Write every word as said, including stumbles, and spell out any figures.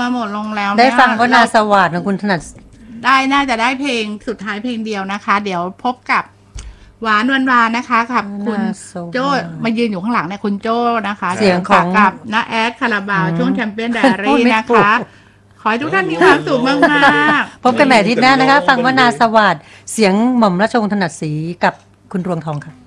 มาหมดลงแล้วได้ฟังวนาสวัสดิ์ของคุณถนัดได้น่าจะได้เพลงสุดท้ายเพลงเดียวนะคะ เดี๋ยวพบกับหวานวันวานนะคะกับคุณโจ้มายืนอยู่ข้างหลังเนี่ยคุณโจ้นะคะเสียงของกับน้าแอดคาราบาวช่วงแชมเปี้ยนไดอารี่นะคะขอให้ทุกท่านมีความสุขมากๆพบกันใหม่อาทิตย์หน้านะคะฟังวนาสวัสดิ์เสียงหม่อมราชวงศ์ถนัดศรีกับคุณรวงทองค่ะ